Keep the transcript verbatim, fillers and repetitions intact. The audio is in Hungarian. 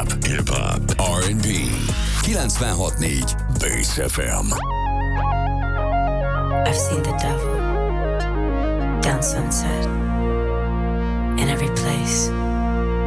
Rap, hip-hop, er and bé. kilencvenhat négy Bass ef em. I've seen the devil down Sunset, in every place.